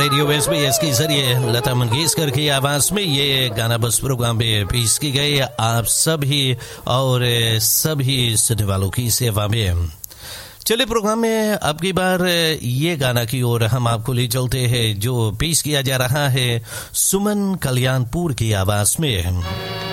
Radio SBS के जरिए लता मंगेशकर की आवाज में ये गाना बस प्रोग्राम में पेश की गई आप सभी और सभी सुनने वालों की सेवा में। चलिए प्रोग्राम में अब की बार ये गाना की ओर हम आपको ले चलते हैं जो पेश किया जा रहा है सुमन कल्याणपुर की आवाज में।